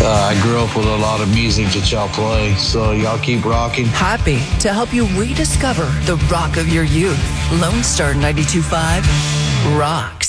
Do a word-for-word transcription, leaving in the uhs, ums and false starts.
Uh, I grew up with a lot of music that y'all play, so y'all keep rocking. Happy to help you rediscover the rock of your youth. Lone Star ninety-two point five rocks.